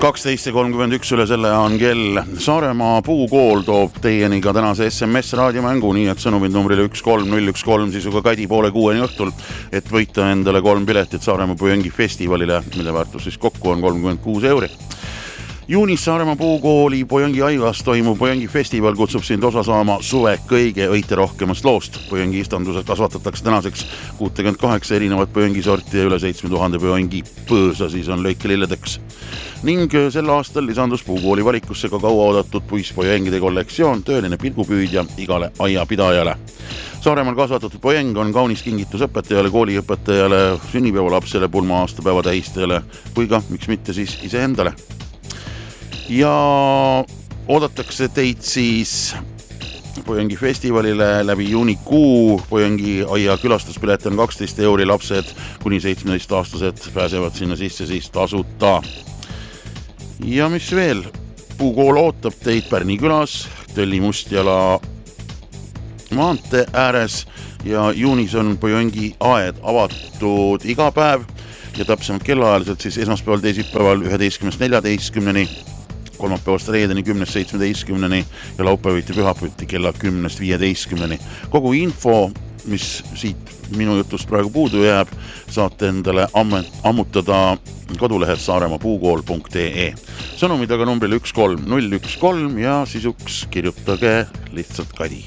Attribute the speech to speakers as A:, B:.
A: 12:31 üle selle on kell. Saaremaa Puukool toob teieni ka tänase SMS raadiomängu, nii et sõnumid numbrile 13013 sisuga Kadi 5:30 õhtul, et võita endale 3 piletit Saaremaa Pojõngi festivalile, mille väärtus siis kokku on 36 €. Juunis Saaremaa Puukooli Pojõngi aigas toimub Pojõngi festival, kutsub sind osa saama suve kõige õiterohkemast loost. Pojõngi istandused kasvatatakse tänaseks 68 erinevat Pojõngi sorti ja üle 7000 Pojõngi põõsa, siis on lõikelilledeks. Ning sel aastal lisandus Puukooli valikusse ka kaua oodatud puispojängide kollektsioon, tõeline pilgupüüdja igale aiapidajale. Saaremaal kasvatatud pojäng on kaunis kingitus õpetajale, kooliõpetajale, sünnipäevalapsele, pulma aastapäeva tähistajale või ka, miks mitte siis iseendale. Ja oodatakse teid siis Pojõngi festivalile läbi juunikuu. Pojõngi aia külastuspilet on 12 €, lapsed kuni 17-aastased pääsevad sinna sisse siis tasuta. Ja mis veel? Puukool ootab teid Pärni külas, Tölli Mustjala maantee ääres ja juunis on Pojõngi aed avatud iga päev ja täpsemalt kellaajaliselt siis esmaspäeval, teisipäeval 11:14, kolmapäevast reedeni 10:17 ja laupäeviti pühapäeviti kella 10:15. Kogu info, mis siit minu jutust praegu puudu jääb, saate endale ammutada kodulehed saaremaapuukool.ee. Sõnumid aga numbrile 13013 ja sisuks kirjutage lihtsalt Kadi.